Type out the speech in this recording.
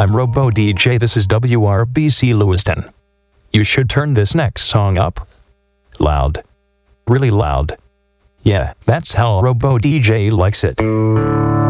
I'm Robo DJ. This is WRBC Lewiston. You should turn this next song up. Loud. Really loud. Yeah, that's how Robo DJ likes it.